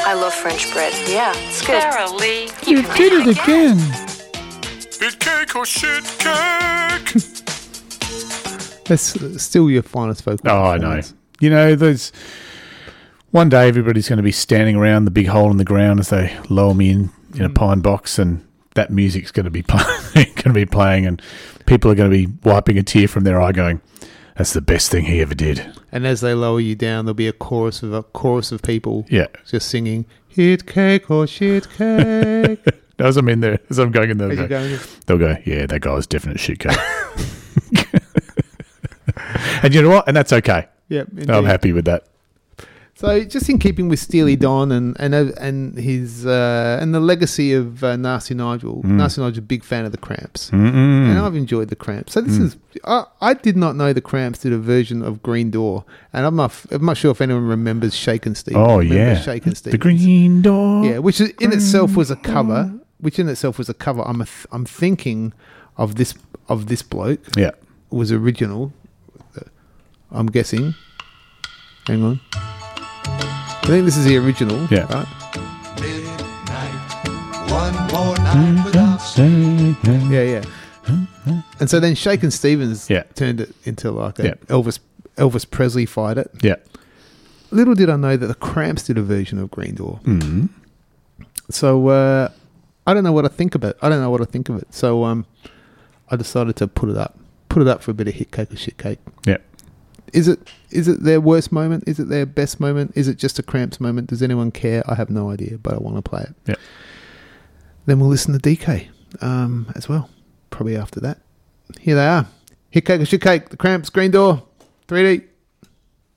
I love French bread. Yeah, it's good. Sarah Lee. You did it again. Bit cake or shit cake? That's still your finest vocal. Oh, I know. You know, there's one day everybody's going to be standing around the big hole in the ground as they lower me in a pine box, and that music's going to be playing, and people are going to be wiping a tear from their eye, going, "That's the best thing he ever did." And as they lower you down, there'll be a chorus of people, just singing "Hit cake or shit cake." As I'm in there, as I'm going in there, Going they'll go, "Yeah, that guy was definite shit cake." And you know what? And that's okay. Yeah, I'm happy with that. So, just in keeping with Steely Dan and his and the legacy of Nasty Nigel, Nasty Nigel's a big fan of the Cramps, and I've enjoyed the Cramps. So this is I did not know the Cramps did a version of Green Door, and I'm not sure if anyone remembers Shakin' Stevens. Oh yeah, Shakin' Stevens, the Green Door. Yeah, which in itself was a cover. I'm thinking of this bloke. Yeah, was original. I'm guessing. Hang on. I think this is the original. Yeah. Right? Midnight, one more night without sleep. Yeah. And so then Shakin' Stevens Yeah. turned it into like a Yeah. Elvis Presley fired it. Yeah. Little did I know that the Cramps did a version of Green Door. Mm-hmm. So I don't know what I think of it. So I decided to put it up for a bit of hit cake or shit cake. Yeah. Is it their worst moment? Is it their best moment? Is it just a Cramps moment? Does anyone care? I have no idea, but I want to play it. Yeah. Then we'll listen to DK as well, probably after that. Here they are. Hit cake or shit cake, the Cramps, Green Door, 3D.